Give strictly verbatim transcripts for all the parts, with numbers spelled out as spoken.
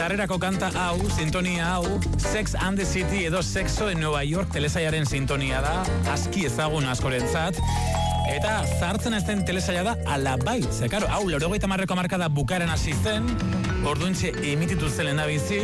sarrerako kanta hau, sintonia hau, Sex and the City edo Sexo en Nueva York telesailaren sintonia da, aski ezagun askorentzat. Eta zartzen ez den telesaila da alabai. Ze, karo, hau, laurogeita hamarreko hamarkada bukaeran hasi zen, orduantxe emititu zen lehendabizi.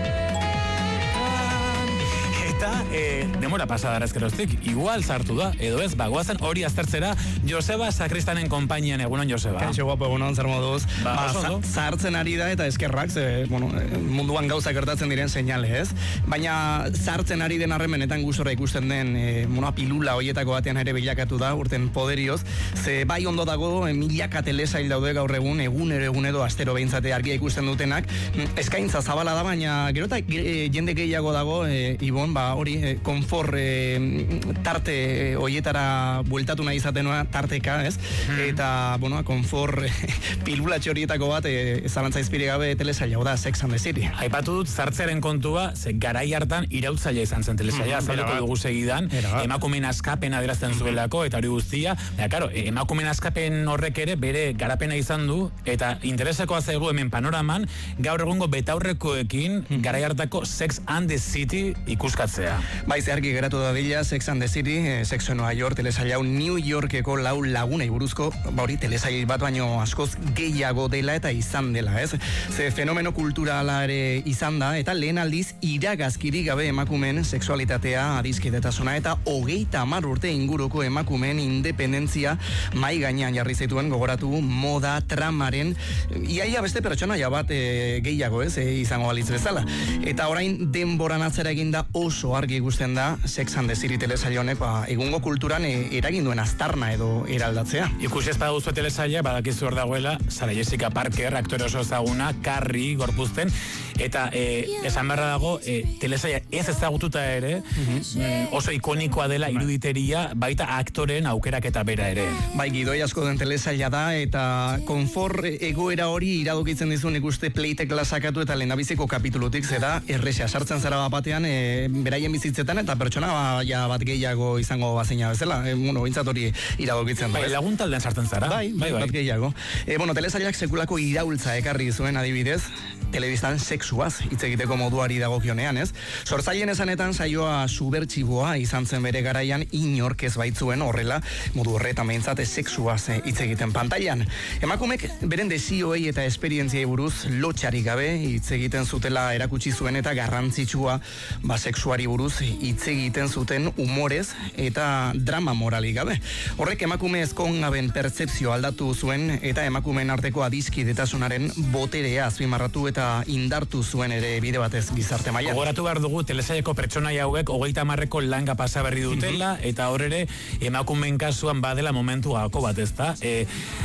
Eta e, demora pasada ezkeroztik, igual sartu da, edo ez, bagoazen hori aztertzera Joseba Sakristanen konpainian. Egunon, Joseba. Kaixo guapo, egunon, zer moduz. Ba, ba za, zartzen ari da eta eskerrak, ze, bueno, munduan gauzak gertatzen diren seinale, ez? Baina zartzen ari den arremenetan gustora ikusten den e, monoa pilula hoietako batean ere bilakatu da, urten poderioz, ze bai ondo dago e, milaka telesail daude gaur egun, egunero egunedo astero behintzate argia ikusten dutenak, eskaintza zabala da, baina gero eta e, jende gehiago dago, e, Ibon, ba, hori, eh, konfor eh, tarte eh, hoietara bueltatu nahi izatenua tarteka, ez? Hmm. Eta, bueno, konfor eh, pilulatxo horietako bat eh, zalantza izpiri gabe telesaila, da, Sex and the City. Aipatu dut zartzearen kontua, ze garai hartan irautzaile izan zen telesaila, hmm, zaileko dugu segidan, emakumeen askapen adierazten zuelako, eta hori guztia, baina, karo, emakumeen askapen horrek ere bere garapena izan du, eta interesekoa zaigu hemen panoraman, gaur egungo betaurrekoekin hmm. garai hartako Sex and the City ikuskatzea. Bai, zeharki geratu da dila Sex and the City, eh, Sexo en Nueva York telesail hau New Yorkeko lau lagunei buruzko, ba hori telesail bat baino askoz gehiago dela eta izan dela, ez? Ze fenomeno kulturala ere izan da, eta lehen aldiz iragazkiri gabe emakumeen sexualitatea, adiskidetasuna eta hogeita hamar urte inguruko emakumeen independentzia mai gainean jarri zituen, gogoratu moda tramaren iaia beste pertsonaia bat e, gehiago, ez? E, izango balitz bezala. Eta orain denboran atzera eginda oso argi ikusten da Sex and the City telesail honek ba, egungo kulturan e, eragin duen aztarna edo eraldatzea. Ikusi ez badaguzu telesaila, badakizu hor dagoela Sarah Jessica Parker, aktore oso ezaguna, Carrie gorpuzten, eta e, esan beharra dago e, telesaila ez ezagututa ere, mm-hmm. oso ikonikoa dela iruditeria, baita aktoren aukerak eta bera ere. Bai, gidoi asko den telesaila da, eta konfor egoera hori iradokitzen dizun ikuste Playtech lasakatu eta lehendabiziko kapitulutik, zera erresa sartzen zara batean e, beraien bizitzetan eta pertsona ba, ja, bat gehiago izango bazeina bezala, e, bueno, bintzat hori iradokitzen da. Bai, laguntaldean sartzen zara. Bai, bai, bai. Bat gehiago. E, bueno, telesailak sekulako iraultza ekarri zuen adibidez, telebistan sexuaz hitz egiteko moduari dagokionean, ez? Sortzaileen esanetan saioa subertsiboa izan zen bere garaian, inork ez baitzuen horrela, modu horretan behintzat sexuaz hitz egiten pantailan. Emakumek beren desioei eta esperientziei buruz lotxari gabe hitz egiten zutela erakutsi zuen eta garrantzitsua ba sexuari buruz hitz egiten zuten umorez eta drama moralik gabe. Horrek emakume ezkongaben pertzepzio aldatu zuen eta emakumeen arteko adiskidetasunaren boterea azpimarratu eta indartu zuen ere bide batez gizarte mailan. Gogoratu behar dugu telesaileko pertsonaia hauek hogeita hamarreko langa pasa berri dutela, mm-hmm. eta hor ere emakumeen kasuan badela momentu gako bat, ezta? E,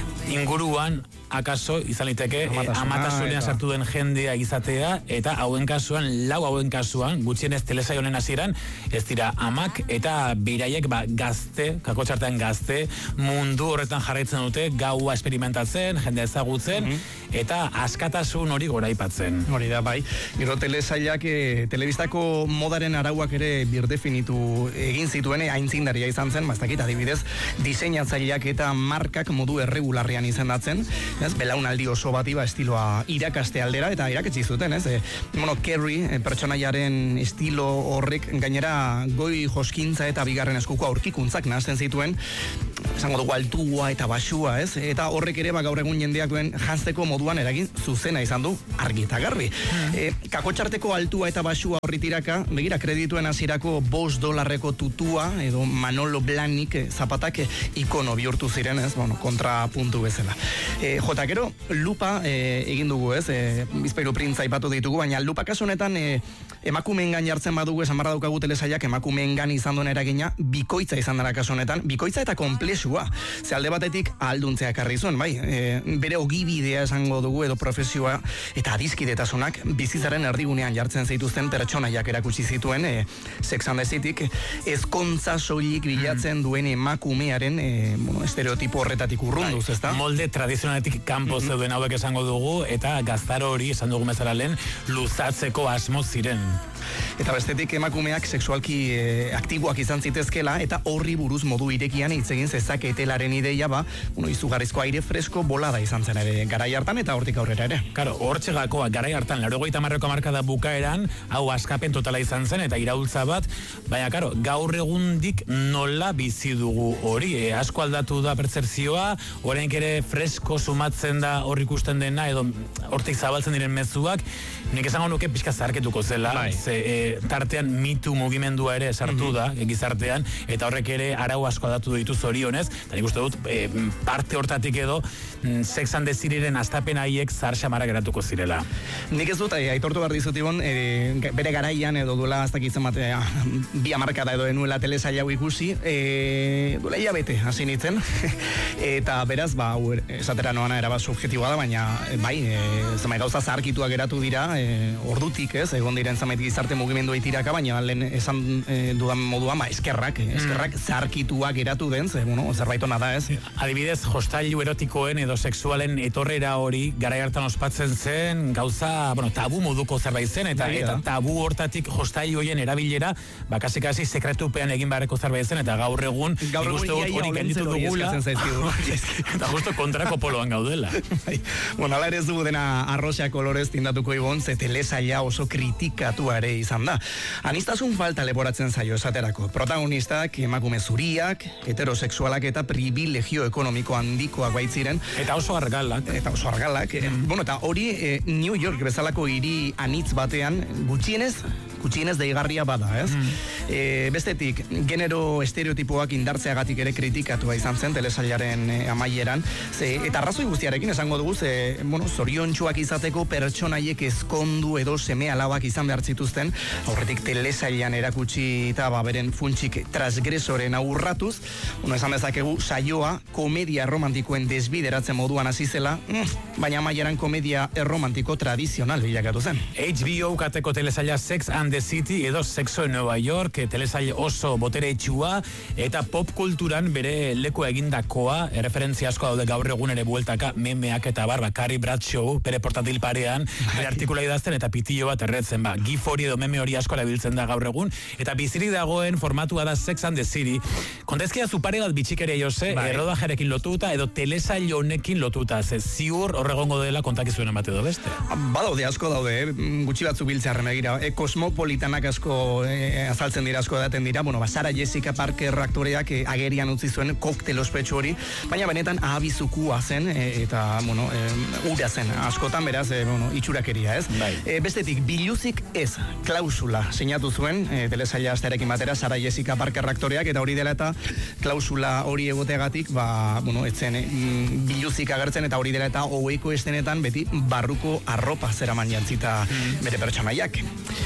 inguruan akaso izan liteke amatasunean sartu den jendea izatea, eta hauen kasuan, lau hauen kasuan, gutxienez telesail honen hasieran, ez dira amak eta biraiek ba, gazte, kakotxartean gazte, mundu horretan jarraitzen dute, gaua experimentatzen, jendea ezagutzen, mm-hmm. eta askatasun hori goraipatzen. Hori da, bai. Gero telesailak, e, telebistako modaren arauak ere birdefinitu egin zituen, aintzindaria izan zen, bastakit adibidez, diseinatzaileak eta markak modu erregularrian izendatzen, ez, belaunaldi oso bati ba estiloa irakaste aldera eta iraketsi zuten, ez? E, bueno, Carrie e, pertsonaiaren estilo horrek gainera goi joskintza eta bigarren eskuko aurkikuntzak nahazten zituen, esango dugu altua eta basua, ez? Eta horrek ere ba gaur egun jendeak duen janzteko moduan eragin zuzena izan du argi eta garbi. Mm. E, kakotxarteko altua eta basua horri tiraka, begira kredituen hasierako bost dolarreko tutua edo Manolo Blahnik e, zapatak e, ikono bihurtu ziren, ez? Bueno, kontrapuntu bezala. E, jota, gero, lupa e, egin dugu, ez? E, bizpairu printza aipatu ditugu, baina lupa kasu honetan e, emakumeengan jartzen badugu, esan barra daukagu telesailak emakumeengan izan duen eragina bikoitza izan dara kasu honetan, bikoitza eta komplexua. Ze alde batetik ahalduntzea ekarri zuen, bai, e, bere ogibidea esango dugu edo profesioa eta adiskidetasunak bizitzaren erdigunean jartzen zituzten pertsonaiak erakutsi zituen e, Sex and the Cityk ezkontza soilik bilatzen duen emakumearen e, bueno, estereotipo horretatik urrunduz, bai, ezta? Molde tradizionaletik kanpo zeuden hauek esango dugu, eta gaztaro hori esan dugu bezala lehen luzatzeko asmo ziren. Eta bestetik emakumeak sexualki e, aktiboak izan zitezkela, eta horri buruz modu irekian hitz egin zezaketelaren ideia ba, bueno, izugarrizko aire fresko bolada izan zen ere garai hartan eta hortik aurrera ere. Karo, hortxe gakoa, garai hartan, laurogeita hamarreko hamarkada bukaeran, hau askapen totala izan zen, eta iraultza bat, baina, karo, gaur egundik nola bizi dugu hori, e, asko aldatu da pertzepzioa, orain ere fresko sumatzen da hor ikusten dena, edo hortik zabaltzen diren mezuak, nik esango nuke pixka zarketuko zela, bai. ze, e, tartean mitu mugimendua ere sartu da, mm-hmm. gizartean, eta horrek ere arau asko aldatu ditu zorionez, eta nik uste dut, e, parte hortatik edo, Sex and the Cityren astapen haiek zar xamara geratuko zirela. Nik ez dut, e, aitortu behar dizut ibon, e, bere garaian edo duela hasta kitzen batea, bi hamarkada edo enuela telesail hau ikusi, e, duela ia bete, hasi nintzen, eta beraz, ba, esatera noana erabaz subjetiboa da, baina, bai, e, zamai gauza zaharkituak geratu dira, e, ordutik ez, egon diren zamait gizarte mugimendu eitiraka, baina lehen esan e, dudan moduan, ba, eskerrak, eskerrak mm. zaharkituak geratu den, ze, bueno, zerbait ona da ez. Adibidez, hostailu erotikoen edo sexualen etorrera hori garai hartan ospatzen zen gauza, bueno, tabu moduko zerbait zen, eta, Bai, eta tabu hortatik hostailu hoien erabilera, bakasi-kasi sekretupean egin beharreko zerbait zen, eta gaur egun, gaur egun hori gelditu dugula, eta justo kontrako poloan gaudela. Bueno, ala ere ez dugu dena arroxa kolorez tindatuko ibon, ze telesaila oso kritikatu ere izan da. Anistasun falta leporatzen zaio esaterako. Protagonistak, emakume zuriak, heterosexualak eta privilegio ekonomiko handikoak baitziren. Eta oso argalak. Eta oso argalak. Mm. Bueno, eta hori eh, New York bezalako hiri anitz batean gutxienez, gutxienez deigarria bada, ez? Mm. E, bestetik, genero estereotipoak indartzeagatik ere kritikatua izan zen telesailaren e, amaieran. Ze, eta arrazoi guztiarekin esango dugu, ze, bueno, zoriontsuak izateko pertsonaiek ezkondu edo seme alabak izan behar zituzten, aurretik telesailan erakutsi eta ba, beren funtsik transgresoren aurratuz, bueno, esan dezakegu saioa komedia erromantikoen desbideratzen moduan hasi zela, mm, baina amaieran komedia erromantiko tradizional bilakatu zen. H B O kateko telesaila Sex and the City edo Sexo en Nueva York, telesail oso botere itxua, eta pop kulturan bere lekua egindakoa, erreferentzia asko daude gaur egun ere bueltaka, memeak eta barba, Carrie Bradshaw, bere portatil parean, bere artikula idazten eta pitillo bat erretzen, ba, gif hori edo meme hori asko erabiltzen da gaur egun, eta bizirik dagoen formatua da Sex and the City. Kontezkia zupare bat bitxikere jose, bai. Errodajarekin lotuta, edo telesail honekin lotuta, ze ziur horregongo dela kontakizuen emate edo beste. Badaude asko daude, eh? Gutxi batzu biltzarren egira, e, kosmopolitanak asko e, azaltzen dira, asko edaten dira, bueno, ba, Sarah Jessica Parker aktoreak e, agerian utzi zuen koktel ospetsu hori, baina benetan ahabizukua zen, e, eta, bueno, e, ura zen, askotan beraz, e, bueno, itxurakeria, ez? Bai. E, bestetik, biluzik ez, klausula sinatu zuen, e, telesaila astearekin batera, Sarah Jessica Parker aktoreak, eta hori dela eta klausula hori egoteagatik, ba, bueno, etzen, e, biluzik agertzen, eta hori dela eta hogeiko estenetan beti barruko arropa zeraman jantzita mm. bere pertsonaiak.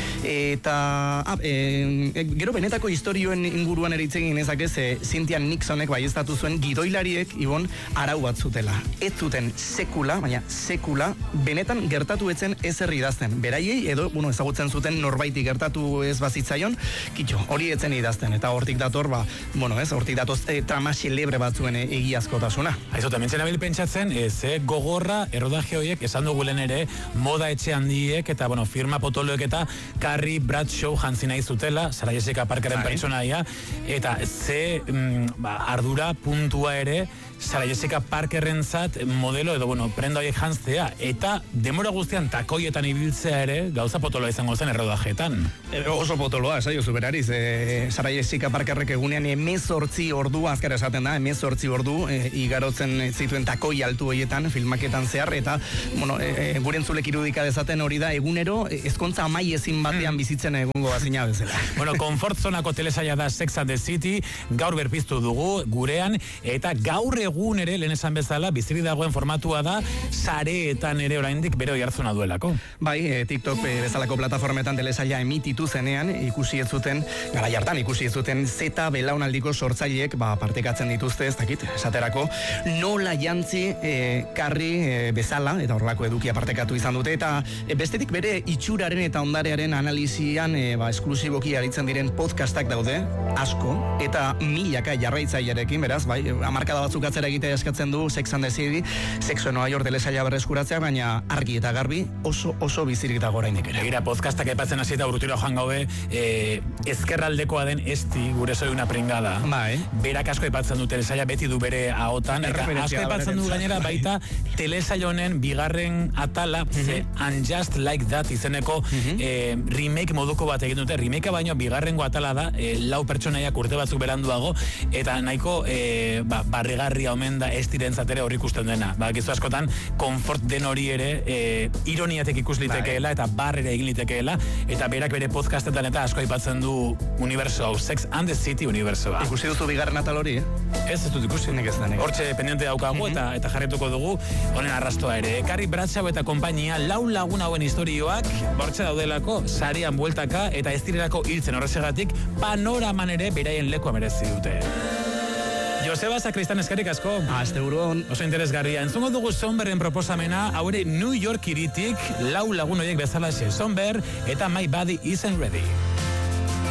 Eta ah, e, e, gero benetako historioen inguruan ere hitz egin ezak ez, e, Cynthia Nixonek baieztatu zuen gidoilariek ibon arau bat zutela. Ez zuten sekula, baina sekula benetan gertatu etzen ez herri idazten. Beraiei edo, bueno, ezagutzen zuten norbaiti gertatu ez bazitzaion, kitxo, hori etzen idazten. Eta hortik dator, ba, bueno, ez, hortik datoz e, trama xelebre batzuen e, egiazkotasuna. Aizu, tamen zen abil pentsatzen, ez, e, gogorra errodaje horiek esan dugulen ere moda etxe handiek eta, bueno, firma potoloek eta Carrie Bradshaw jantzi nahi zutela, Sarah Jessica Parkeren pertsonaia, eta ze mm, ba, ardura puntua ere Sarah Jessica Parkerrentzat modelo edo, bueno, prenda horiek jantzea, eta demora guztian takoietan ibiltzea ere gauza potoloa izango zen errodajetan. E, oso potoloa, esaio zuberariz, e, Sarah Jessica Parkerrek egunean emezortzi ordu, azkar esaten da, emezortzi ordu, e, igarotzen zituen takoi altu horietan, filmaketan zehar, eta, bueno, e, guren zulek irudika dezaten hori da, egunero, ezkontza amai ezin batean bizitzen egungo bazina bezala. Bueno, Comfort Zonako telesaila da Sex and the City, gaur berpiztu dugu, gurean, eta gaur egun ere, lehen esan bezala, bizirik dagoen formatua da, sareetan ere oraindik bere oihartzuna duelako. Bai, e, TikTok e, bezalako plataformetan telesaila emititu zenean, ikusi ez zuten, gara jartan ikusi ez zuten, zeta belaunaldiko sortzaileek, ba, partekatzen dituzte, ez dakit, esaterako, nola jantzi e, Carrie e, bezala, eta horrelako edukia partekatu izan dute, eta e, bestetik bere itxuraren eta ondarearen analizian, e, ba, esklusiboki aritzen diren podcastak daude, asko, eta milaka jarraitzailerekin, beraz, bai, hamarkada batzuk atzera egitea eskatzen du Sex and the City, Sexo Nueva York telesaila berreskuratzea, baina argi eta garbi oso oso bizirik dago oraindik ere. Begira, podcastak aipatzen hasi eta urrutiro joan gaude, eh, ezkerraldekoa den Esti, gure Soy una pringada. Bai. Berak asko aipatzen du telesaila, beti du bere ahotan, eta asko aipatzen du gainera baita telesaila honen bigarren atala, mm-hmm. ze Unjust Like That izeneko mm-hmm. eh, remake moduko bat egin dute, remake baino bigarrengo atala da, eh, lau pertsonaiak urte batzuk beranduago, eta nahiko eh, ba, barregarria omen da Estiren zatere hori ikusten dena. Ba, gizu askotan, konfort den hori ere, eh, ironiatek ikus litekeela, eta barrera egin litekeela, eta berak bere podcastetan eta asko aipatzen du universo hau, Sex and the City universoa. Ikusi duzu bigarren atal hori, eh? Ez, ez dut ikusi. Nik ez da, nik. Hortxe pendiente daukagu mm-hmm. eta eta jarretuko dugu honen arrastoa ere. Carrie Bradshaw eta konpainia lau lagun hauen historioak bortxe daudelako, sarian bueltaka eta ez direlako hiltzen horrezegatik panoraman ere beraien lekua merezi dute. Joseba Sakristan eskerrik asko. Aste buruan. Oso interesgarria. Entzungo dugu Somberren proposamena, hau ere New York iritik, lau lagun horiek bezalaxe Somber eta My Body Isn't Ready.